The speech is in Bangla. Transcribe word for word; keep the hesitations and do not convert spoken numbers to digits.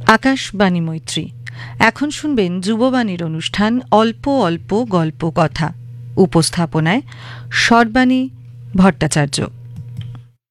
আকাশবাণী মৈত্রী। এখন শুনবেন যুববাণীর অনুষ্ঠান অল্প অল্প গল্প কথা। উপস্থাপনায় সর্বাণী ভট্টাচার্য।